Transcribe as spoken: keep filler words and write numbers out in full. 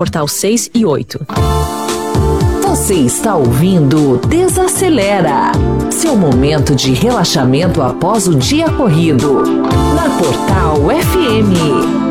Portal seis e oito. Você está ouvindo Desacelera, seu momento de relaxamento após o dia corrido, na Portal F M.